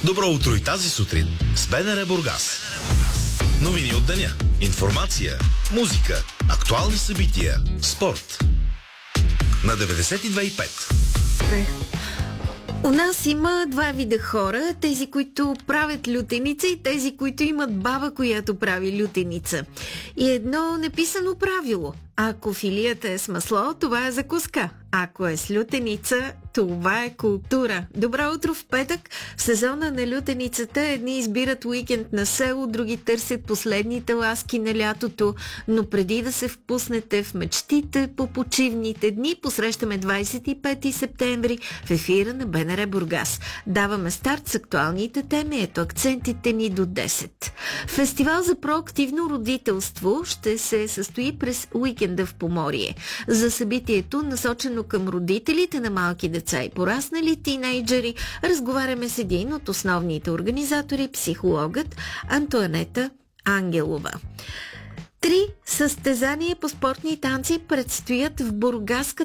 Добро утро и тази сутрин с БНР Бургас. Новини от деня, информация, музика, актуални събития, спорт. На 92,5. У нас има два вида хора. Тези, които правят лютеница и тези, които имат баба, която прави лютеница. И едно неписано правило. Ако филията е с масло, това е закуска. Ако е с лютеница, това е култура. Добро утро в петък. В сезона на лютеницата едни избират уикенд на село, други търсят последните ласки на лятото, но преди да се впуснете в мечтите по почивните дни, посрещаме 25 септември в ефира на БНР Бургас. Даваме старт с актуалните теми, ето акцентите ни до 10. Фестивал за проактивно родителство ще се състои през уикенда в Поморие. За събитието, насочено към родителите на малки деца и пораснали тинейджери, разговаряме с един от основните организатори, психологът Антоанета Ангелова. 3 състезания по спортни танци предстоят в Бургаската